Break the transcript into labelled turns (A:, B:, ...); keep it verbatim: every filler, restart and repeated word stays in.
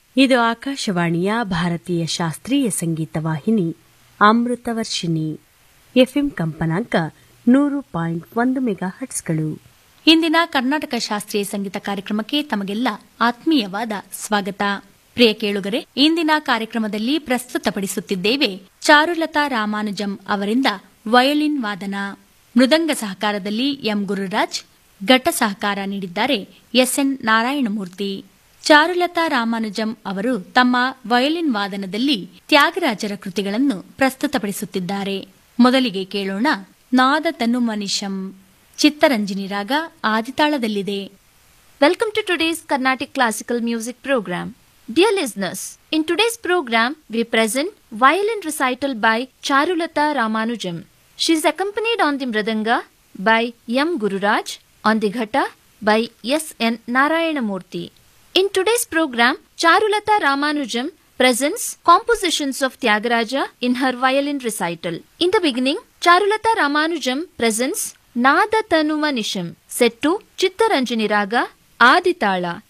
A: ಇದು ಆಕಾಶವಾಣಿಯ ಭಾರತೀಯ ಶಾಸ್ತ್ರೀಯ ಸಂಗೀತ ವಾಹಿನಿ ಅಮೃತವರ್ಷಿಣಿ. ಎಫ್ಎಂ ಕಂಪನಾಂಕ ನೂರು ಪಾಯಿಂಟ್ ಒಂದು ಮೆಗಾ ಹಟ್ಸ್ಗಳು.
B: ಇಂದಿನ ಕರ್ನಾಟಕ ಶಾಸ್ತ್ರೀಯ ಸಂಗೀತ ಕಾರ್ಯಕ್ರಮಕ್ಕೆ ತಮಗೆಲ್ಲ ಆತ್ಮೀಯವಾದ ಸ್ವಾಗತ. ಪ್ರಿಯ ಕೇಳುಗರೆ, ಇಂದಿನ ಕಾರ್ಯಕ್ರಮದಲ್ಲಿ ಪ್ರಸ್ತುತಪಡಿಸುತ್ತಿದ್ದೇವೆ ಚಾರುಲತಾ ರಾಮಾನುಜಂ ಅವರಿಂದ ವಯೋಲಿನ್ ವಾದನ. ಮೃದಂಗ ಸಹಕಾರದಲ್ಲಿ ಎಂ ಗುರುರಾಜ್, ಘಟ ಸಹಕಾರ ನೀಡಿದ್ದಾರೆ ಎಸ್ಎನ್ ನಾರಾಯಣಮೂರ್ತಿ. ಚಾರುಲತಾ ರಾಮಾನುಜಂ ಅವರು ತಮ್ಮ ವಯೋಲಿನ್ ವಾದನದಲ್ಲಿ ತ್ಯಾಗರಾಜರ ಕೃತಿಗಳನ್ನು ಪ್ರಸ್ತುತಪಡಿಸುತ್ತಿದ್ದಾರೆ. ಮೊದಲಿಗೆ ಕೇಳೋಣ ನಾದ ತನುಮನಿಷಂ. ಚಿತ್ತರಂಜನಿ ರಾಗ ಆದಿತಾಳದಲ್ಲಿದೆ.
C: Welcome to today's Carnatic Classical Music Program. Dear listeners, in today's program we present violin recital by Charulata Ramanujam. She is accompanied on the mridanga by M. Gururaj, on the ghata by S. N. Narayanamurthy. In today's program, Charulata Ramanujam presents compositions of Tyagaraja in her violin recital. In the beginning, Charulata Ramanujam presents Nada Tanumanisham, set to Chittaranjani Raga Aditala.